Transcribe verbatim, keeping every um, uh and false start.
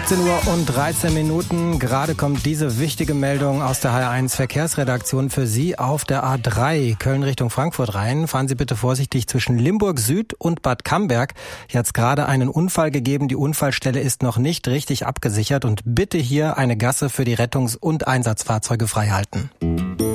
siebzehn Uhr und dreizehn Minuten. Gerade kommt diese wichtige Meldung aus der H R eins Verkehrsredaktion für Sie auf der A drei Köln Richtung Frankfurt rein. Fahren Sie bitte vorsichtig zwischen Limburg Süd und Bad Camberg. Hier hat es gerade einen Unfall gegeben. Die Unfallstelle ist noch nicht richtig abgesichert und bitte hier eine Gasse für die Rettungs- und Einsatzfahrzeuge freihalten.